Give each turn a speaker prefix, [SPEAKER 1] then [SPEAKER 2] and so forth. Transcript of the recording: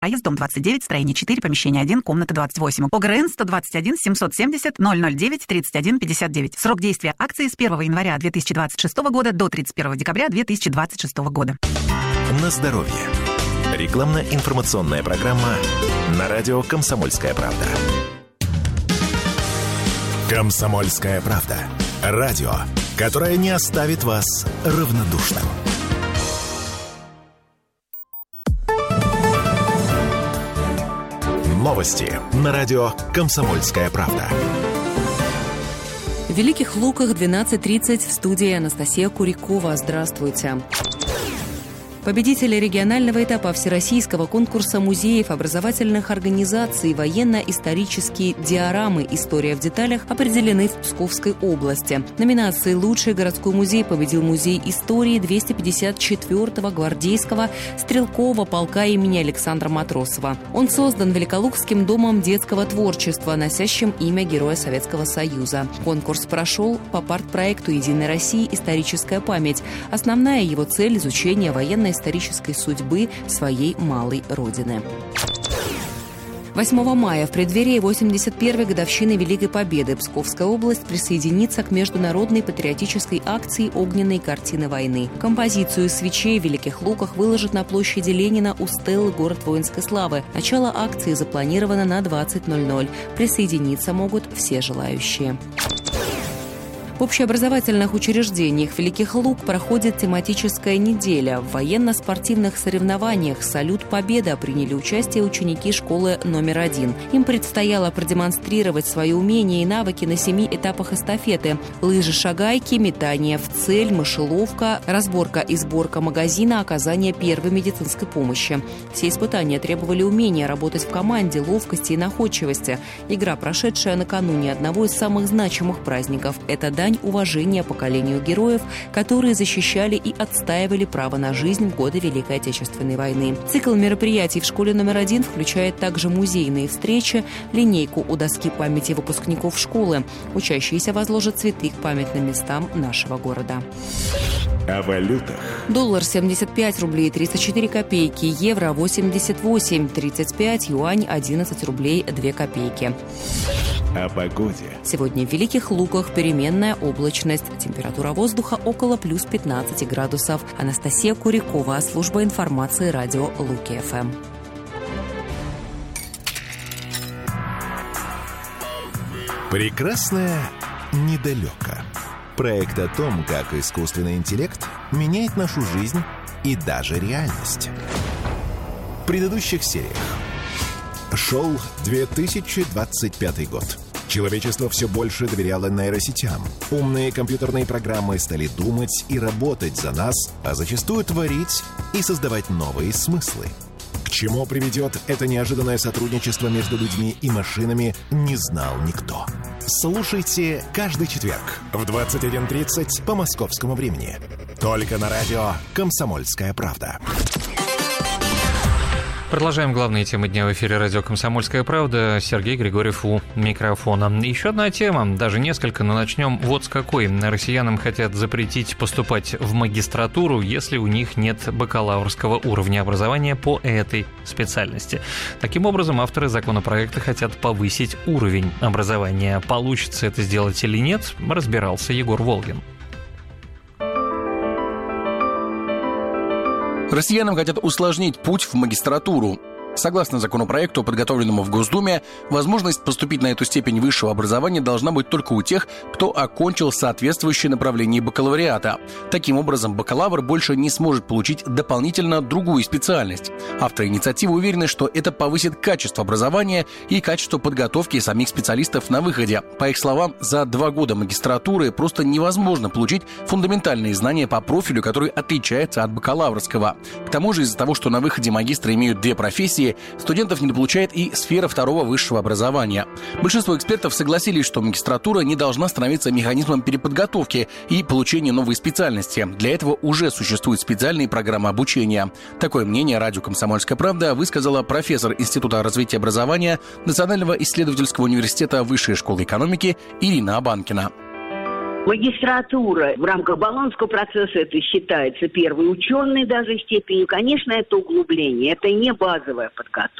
[SPEAKER 1] Проезд, дом 29, строение 4, помещение 1, комната 28. ОГРН 121 770 009 31 59. Срок действия акции с 1 января 2026 года до 31 декабря 2026 года.
[SPEAKER 2] На здоровье. Рекламно-информационная программа на радио «Комсомольская правда». «Комсомольская правда». Радио, которое не оставит вас равнодушным. Новости на радио «Комсомольская правда».
[SPEAKER 3] В Великих Луках 12:30 в студии Анастасия Курякова. Здравствуйте. Победители регионального этапа Всероссийского конкурса музеев, образовательных организаций, военно-исторические диорамы «История в деталях» определены в Псковской области. В номинации «Лучший городской музей» победил музей истории 254-го гвардейского стрелкового полка имени Александра Матросова. Он создан Великолукским домом детского творчества, носящим имя Героя Советского Союза. Конкурс прошел по партпроекту «Единой России. Историческая память». Основная его цель – изучение военно-исторической судьбы своей малой родины. 8 мая, в преддверии 81-й годовщины Великой Победы, Псковская область присоединится к международной патриотической акции «Огненные картины войны». Композицию свечей в Великих Луках выложат на площади Ленина у стелы «Город воинской славы». Начало акции запланировано на 20:00. Присоединиться могут все желающие. В общеобразовательных учреждениях Великих Лук проходит тематическая неделя. В военно-спортивных соревнованиях «Салют Победа» приняли участие ученики школы номер 1. Им предстояло продемонстрировать свои умения и навыки на 7 этапах эстафеты: лыжи-шагайки, метание в цель, мышеловка, разборка и сборка магазина, оказание первой медицинской помощи. Все испытания требовали умения работать в команде, ловкости и находчивости. Игра, прошедшая накануне одного из самых значимых праздников, это дань уважения поколению героев, которые защищали и отстаивали право на жизнь в годы Великой Отечественной войны. Цикл мероприятий в школе номер 1 включает также музейные встречи, линейку у доски памяти выпускников школы. Учащиеся возложат цветы к памятным местам нашего города.
[SPEAKER 2] О валютах.
[SPEAKER 3] Доллар 75 рублей 34 копейки, евро 88,35, юань 11 рублей 2 копейки.
[SPEAKER 2] О погоде.
[SPEAKER 3] Сегодня в Великих Луках переменная облачность. Температура воздуха около плюс 15 градусов. Анастасия Курякова, служба информации радио Луки-ФМ.
[SPEAKER 2] Прекрасное недалеко. Проект о том, как искусственный интеллект меняет нашу жизнь и даже реальность. В предыдущих сериях. Шел 2025 год. Человечество все больше доверяло нейросетям. Умные компьютерные программы стали думать и работать за нас, а зачастую творить и создавать новые смыслы. К чему приведет это неожиданное сотрудничество между людьми и машинами, не знал никто. Слушайте каждый четверг в 21:30 по московскому времени. Только на радио «Комсомольская правда».
[SPEAKER 4] Продолжаем главные темы дня в эфире радио «Комсомольская правда». Сергей Григорьев у микрофона. Еще одна тема, даже несколько, но начнем вот с какой. Россиянам хотят запретить поступать в магистратуру, если у них нет бакалаврского уровня образования по этой специальности. Таким образом, авторы законопроекта хотят повысить уровень образования. Получится это сделать или нет, разбирался Егор Волгин.
[SPEAKER 5] Россиянам хотят усложнить путь в магистратуру. Согласно законопроекту, подготовленному в Госдуме, возможность поступить на эту степень высшего образования должна быть только у тех, кто окончил соответствующее направление бакалавриата. Таким образом, бакалавр больше не сможет получить дополнительно другую специальность. Авторы инициативы уверены, что это повысит качество образования и качество подготовки самих специалистов на выходе. По их словам, за 2 года магистратуры просто невозможно получить фундаментальные знания по профилю, который отличается от бакалаврского. К тому же, из-за того, что на выходе магистры имеют 2 профессии, студентов недополучает и сфера второго высшего образования. Большинство экспертов согласились, что магистратура не должна становиться механизмом переподготовки и получения новой специальности. Для этого уже существуют специальные программы обучения. Такое мнение радио «Комсомольская правда» высказала профессор Института развития образования Национального исследовательского университета Высшей школы экономики Ирина Абанкина.
[SPEAKER 6] Магистратура в рамках Болонского процесса это считается первой ученой даже степенью. Конечно, это углубление, это не базовая подготовка.